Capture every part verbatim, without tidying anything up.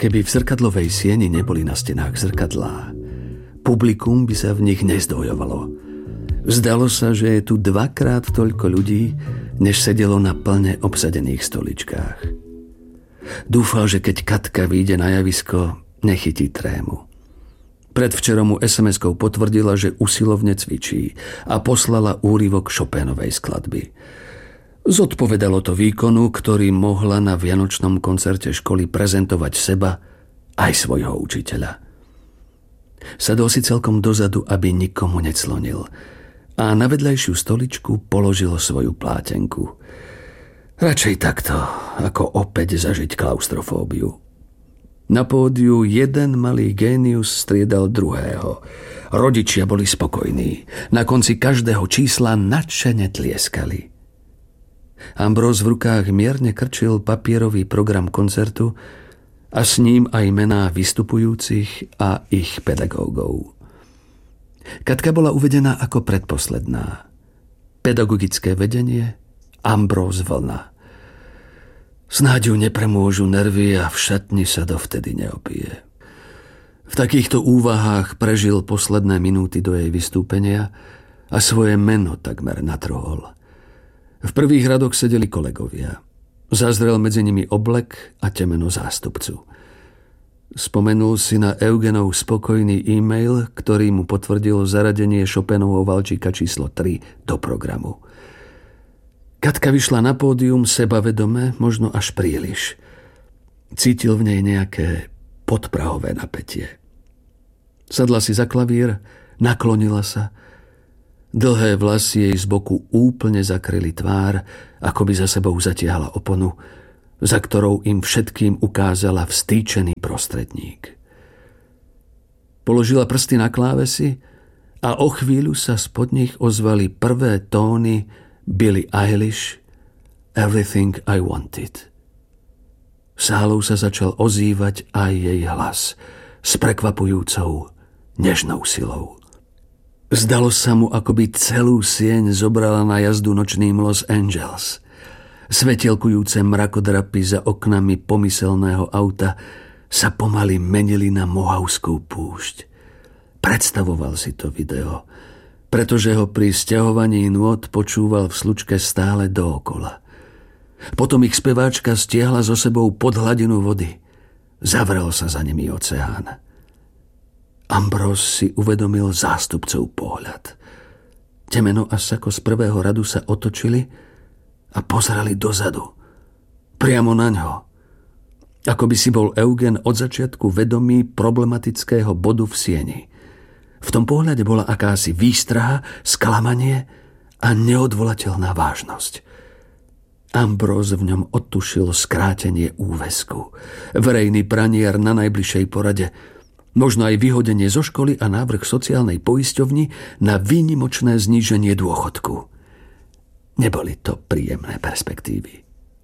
Keby v zrkadlovej sieni neboli na stenách zrkadlá, publikum by sa v nich nezdvojovalo. Zdalo sa, že je tu dvakrát toľko ľudí, než sedelo na plne obsadených stoličkách. Dúfal, že keď Katka vyjde na javisko, nechytí trému. Predvčerom mu es em eskou potvrdila, že usilovne cvičí a poslala úryvok Chopénovej skladby. Zodpovedalo to výkonu, ktorý mohla na vianočnom koncerte školy prezentovať seba aj svojho učiteľa. Sadol si celkom dozadu, aby nikomu neclonil, a na vedľajšiu stoličku položil svoju plátenku. Radšej takto, ako opäť zažiť klaustrofóbiu. Na pódiu jeden malý génius striedal druhého. Rodičia boli spokojní. Na konci každého čísla nadšene tlieskali. Ambrós v rukách mierne krčil papierový program koncertu a s ním aj mená vystupujúcich a ich pedagógov. Katka bola uvedená ako predposledná. Pedagogické vedenie Ambrós Vlna. Snáď ju nepremôžu nervy a v šatni sa dovtedy neopije. V takýchto úvahách prežil posledné minúty do jej vystúpenia a svoje meno takmer natrhol. V prvých radoch sedeli kolegovia. Zazrel medzi nimi oblek a temeno zástupcu. Spomenul si na Eugenov spokojný e-mail, ktorý mu potvrdil zaradenie Chopénovho valčíka číslo tri do programu. Katka vyšla na pódium sebavedome, možno až príliš. Cítil v nej nejaké podprahové napätie. Sadla si za klavír, naklonila sa. Dlhé vlasy jej z boku úplne zakryli tvár, ako by za sebou zatiahla oponu, za ktorou im všetkým ukázala vstýčený prostredník. Položila prsty na klávesy a o chvíľu sa spod nich ozvali prvé tóny Billie Eilish, Everything I Wanted. Sálou sa začal ozývať aj jej hlas s prekvapujúcou, nežnou silou. Zdalo sa mu, ako by celú sieň zobrala na jazdu nočným Los Angeles. Svetielkujúce mrakodrapy za oknami pomyselného auta sa pomaly menili na Mohavskú púšť. Predstavoval si to video, pretože ho pri sťahovaní nôt počúval v slučke stále dookola. Potom ich speváčka stiahla so sebou pod hladinu vody. Zavrel sa za nimi oceán. Ambrós si uvedomil zástupcov pohľad. Temeno a Sako z prvého radu sa otočili a pozerali dozadu. Priamo na ňo. Ako by si bol Eugen od začiatku vedomý problematického bodu v sieni. V tom pohľade bola akási výstraha, sklamanie a neodvolateľná vážnosť. Ambrós v ňom odtušil skrátenie úväzku, verejný pranier na najbližšej porade, možno aj vyhodenie zo školy a návrh sociálnej poisťovni na výnimočné zníženie dôchodku. Neboli to príjemné perspektívy.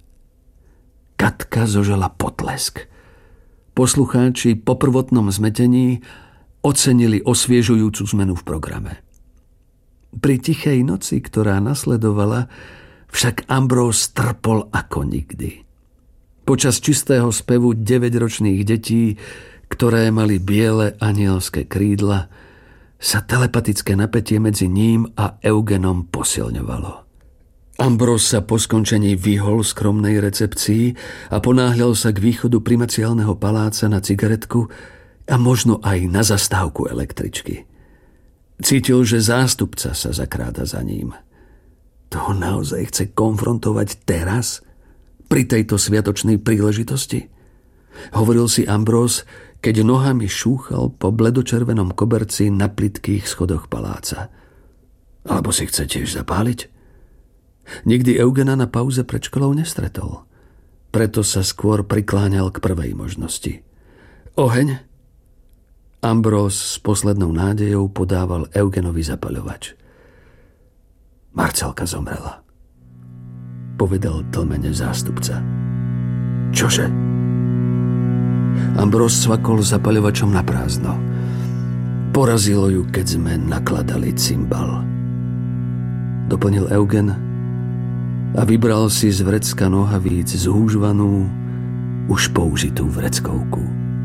Katka zožala potlesk. Poslucháči po prvotnom zmetení ocenili osviežujúcu zmenu v programe. Pri tichej noci, ktorá nasledovala, však Ambrós trpol ako nikdy. Počas čistého spevu deväťročných detí, ktoré mali biele anielské krídla, sa telepatické napätie medzi ním a Eugenom posilňovalo. Ambrós sa po skončení vyhol skromnej recepcii a ponáhľal sa k východu primaciálneho paláca na cigaretku a možno aj na zastávku električky. Cítil, že zástupca sa zakráda za ním. To ho naozaj chce konfrontovať teraz, pri tejto sviatočnej príležitosti? Hovoril si Ambrós, keď nohami šúchal po bledočervenom koberci na plytkých schodoch paláca. Alebo si chce tiež zapáliť? Nikdy Eugena na pauze pred školou nestretol. Preto sa skôr prikláňal k prvej možnosti. Oheň? Ambrós s poslednou nádejou podával Eugenovi zapaľovač. Marcelka zomrela, povedal tlmene zástupca. Čože? Ambrós cvakol zapaľovačom na prázdno. Porazilo ju, keď sme nakladali cymbal. Doplnil Eugen a vybral si z vrecka nohavíc zhúžvanú, už použitú vreckovku.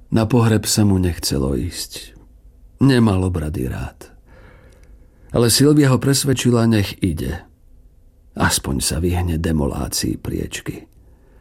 Na pohreb sa mu nechcelo ísť. Nemal obrady rád. Ale Silvia ho presvedčila, nech ide. Aspoň sa vyhne demolácii priečky.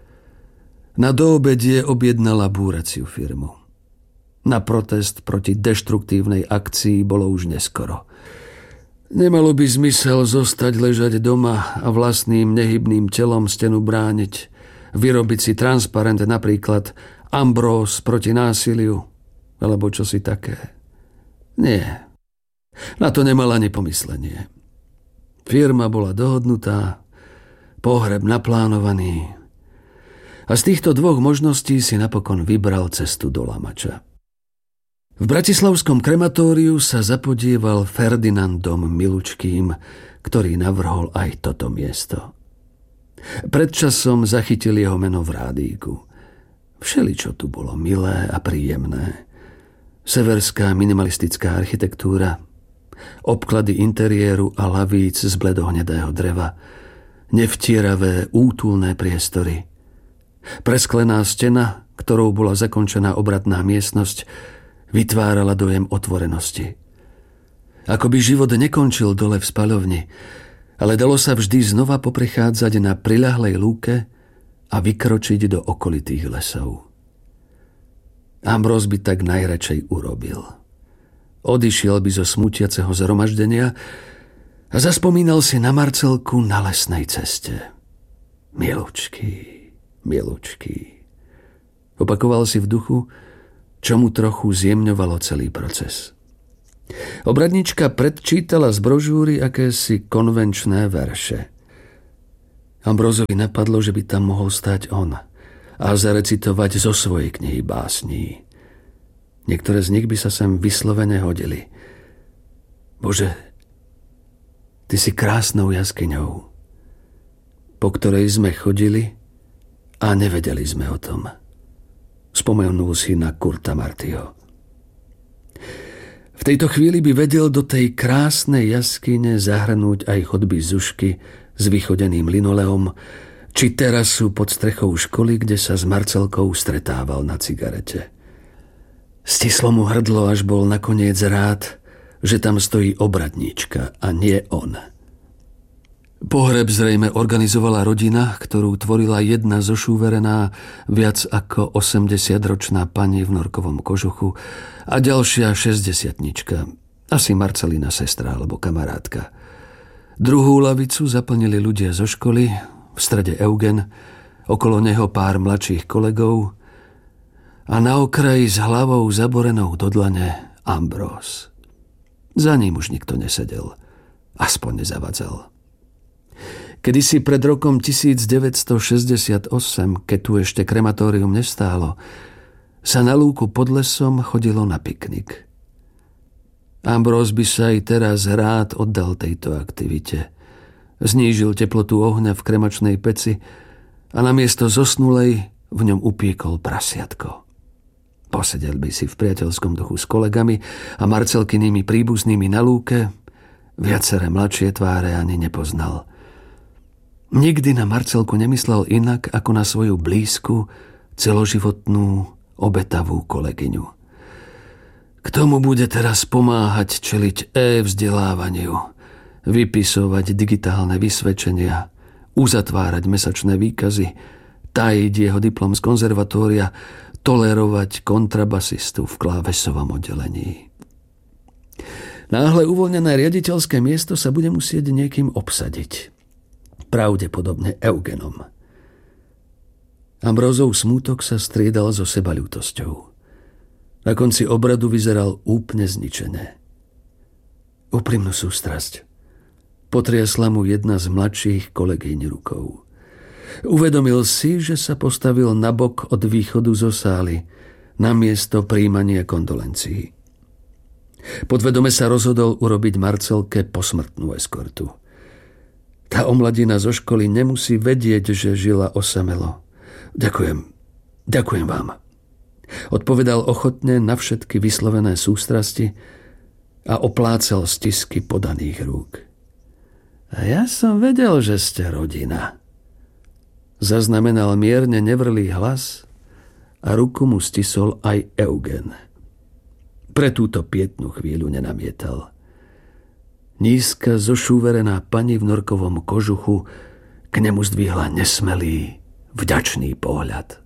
Na doobedie objednala búraciu firmu. Na protest proti deštruktívnej akcii bolo už neskoro. Nemalo by zmysel zostať ležať doma a vlastným nehybným telom stenu brániť, vyrobiť si transparent, napríklad Ambrós proti násiliu, alebo čosi také. Nie. Na to nemal ani pomyslenie. Firma bola dohodnutá, pohreb naplánovaný a z týchto dvoch možností si napokon vybral cestu do Lamača. V bratislavskom krematóriu sa zapodieval Ferdinandom Milučkým, ktorý navrhol aj toto miesto. Predčasom zachytil jeho meno v rádíku. Všeličo tu bolo milé a príjemné. Severská minimalistická architektúra, obklady interiéru a lavíc z bledohnedého dreva, nevtieravé útulné priestory. Presklená stena, ktorou bola zakončená obradná miestnosť, vytvárala dojem otvorenosti. Ako by život nekončil dole v spaľovni, ale dalo sa vždy znova poprechádzať na priľahlej lúke a vykročiť do okolitých lesov. Ambrós by tak najradšej urobil. Odišiel by zo smutiaceho zhromaždenia a zaspomínal si na Marcelku na lesnej ceste. Milučký, milučký. Opakoval si v duchu, čo mu trochu zjemňovalo celý proces. Obradnička predčítala z brožúry akési konvenčné verše. Ambrózovi napadlo, že by tam mohol stať on a zarecitovať zo svojej knihy básní. Niektoré z nich by sa sem vyslovene hodili. Bože, ty si krásnou jaskyňou, po ktorej sme chodili a nevedeli sme o tom. Spomenul si na Kurta Martyho. V tejto chvíli by vedel do tej krásnej jaskyne zahrnúť aj chodby Zušky s vychodeným linoleom, či terasu pod strechou školy, kde sa s Marcelkou stretával na cigarete. Stislo mu hrdlo, až bol nakoniec rád, že tam stojí obradníčka a nie on. Pohreb zrejme organizovala rodina, ktorú tvorila jedna zošúverená, viac ako osemdesiatročná pani v norkovom kožuchu a ďalšia šesťdesiatnička, asi Marcelina sestra alebo kamarátka. Druhú lavicu zaplnili ľudia zo školy, v strede Eugen, okolo neho pár mladších kolegov a na okraji s hlavou zaborenou do dlane Ambrós. Za ním už nikto nesedel, aspoň nezavadzal. Kedysi pred rokom devätnásťstošesťdesiatosem, keď tu ešte krematórium nestálo, sa na lúku pod lesom chodilo na piknik. Ambrós by sa aj teraz rád oddal tejto aktivite. Znížil teplotu ohňa v kremačnej peci a namiesto zosnulej v ňom upiekol prasiatko. Posedel by si v priateľskom duchu s kolegami a Marcelkynými príbuznými na lúke, viaceré mladšie tváre ani nepoznal. Nikdy na Marcelku nemyslel inak ako na svoju blízku, celoživotnú, obetavú kolegyňu. Kto mu bude teraz pomáhať čeliť e-vzdelávaniu, vypisovať digitálne vysvedčenia, uzatvárať mesačné výkazy, tajiť jeho diplom z konzervatória, tolerovať kontrabasistu v klávesovom oddelení. Náhle uvoľnené riaditeľské miesto sa bude musieť niekým obsadiť. Pravdepodobne Eugenom. Ambrózov smútok sa striedal so sebaľútosťou. Na konci obradu vyzeral úplne zničené. Úprimnú sústrasť potriasla mu jedna z mladších kolegyň rukou. Uvedomil si, že sa postavil nabok od východu zo sály na miesto prijímania kondolencií. Podvedome sa rozhodol urobiť Marcelke posmrtnú eskortu. Tá omladina zo školy nemusí vedieť, že žila osamelo. Ďakujem, ďakujem vám. Odpovedal ochotne na všetky vyslovené sústrasti a oplácal stisky podaných rúk. A ja som vedel, že ste rodina. Zaznamenal mierne nevrlý hlas a ruku mu stisol aj Eugen. Pre túto pietnú chvíľu nenamietal. Nízka, zošúverená pani v norkovom kožuchu k nemu zdvihla nesmelý, vďačný pohľad.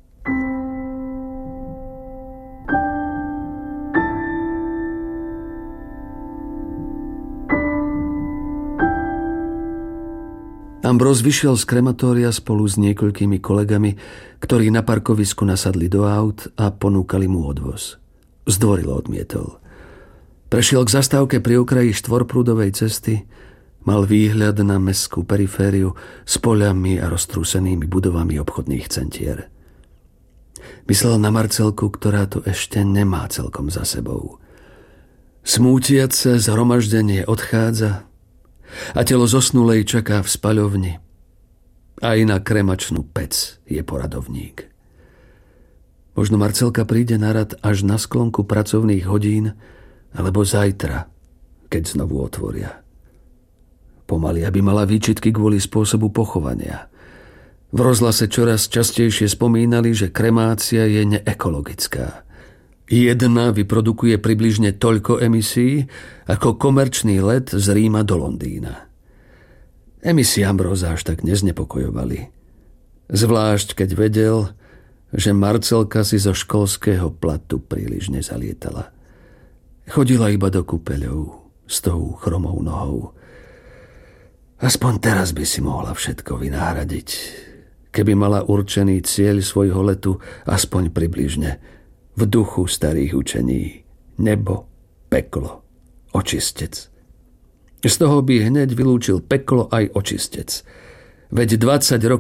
Ambrós vyšiel z krematória spolu s niekoľkými kolegami, ktorí na parkovisku nasadli do aut a ponúkali mu odvoz. Zdvorilo odmietol. Prešiel k zastávke pri okraji štvorprúdovej cesty, mal výhľad na mestskú perifériu s poľami a roztrúsenými budovami obchodných centier. Myslel na Marcelku, ktorá to ešte nemá celkom za sebou. Smútiace zhromaždenie odchádza a telo zosnulej čaká v spaľovni. Aj na kremačnú pec je poradovník. Možno Marcelka príde na rad až na sklonku pracovných hodín alebo zajtra, keď znovu otvoria. Pomaly, aby mala výčitky kvôli spôsobu pochovania. V rozhlase čoraz častejšie spomínali, že kremácia je neekologická. Jedna vyprodukuje približne toľko emisí, ako komerčný let z Ríma do Londýna. Emisie Ambróza až tak neznepokojovali. Zvlášť, keď vedel, že Marcelka si zo školského platu príliš nezalietala. Chodila iba do kúpeľov s tou chromou nohou. Aspoň teraz by si mohla všetko vynáhradiť, keby mala určený cieľ svojho letu aspoň približne v duchu starých učení. Nebo, peklo, očistec. Z toho by hneď vylúčil peklo aj očistec. Veď dvadsať rokov